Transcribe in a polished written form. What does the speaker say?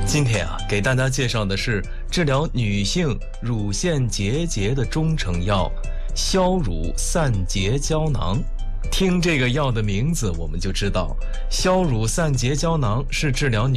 今天啊，给大家介绍的是治疗女性乳腺结节的中成药——消乳散结胶囊。听这个药的名字，我们就知道，消乳散结胶囊是治疗女